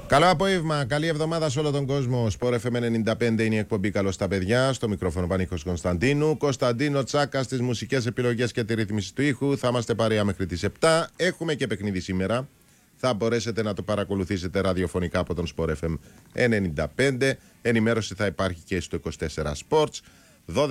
Καλό απόγευμα, καλή εβδομάδα σε όλο τον κόσμο. Sport FM 95 είναι η εκπομπή. Καλώς τα παιδιά. Στο μικρόφωνο Πανίχος Κωνσταντίνου. Κωνσταντίνο Τσάκα στις μουσικές επιλογές και τη ρύθμιση του ήχου. Θα είμαστε παρέα μέχρι τις 7. Έχουμε και παιχνίδι σήμερα. Θα μπορέσετε να το παρακολουθήσετε ραδιοφωνικά από τον Sport FM 95. Ενημέρωση θα υπάρχει και στο 24 Sports.